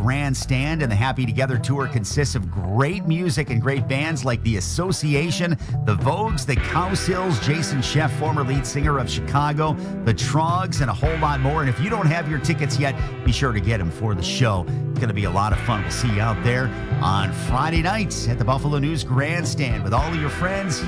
Grandstand, and the Happy Together Tour consists of great music and great bands like the Association, the Vogues, the Cowsills, Jason Sheff, former lead singer of Chicago, the Trogs, and a whole lot more. And if you don't have your tickets yet, be sure to get them for the show. It's going to be a lot of fun. We'll see you out there on Friday nights at the Buffalo News Grandstand with all of your friends